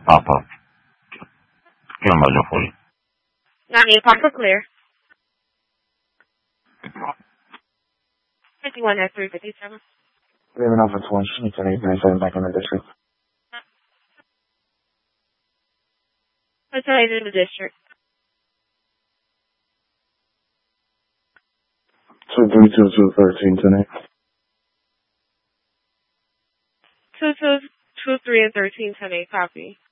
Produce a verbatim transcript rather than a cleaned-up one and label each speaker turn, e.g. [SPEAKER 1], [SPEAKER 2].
[SPEAKER 1] Pop up. ¿Qué number yo fui?
[SPEAKER 2] ninety-eight Papa Clear. fifty-one at three fifty-seven.
[SPEAKER 3] We have an office one, ten eight ninety-seven back in the district.
[SPEAKER 2] What's the in the district?
[SPEAKER 3] two three two two thirteen tonight.
[SPEAKER 2] two two two three and thirteen ten eight copy.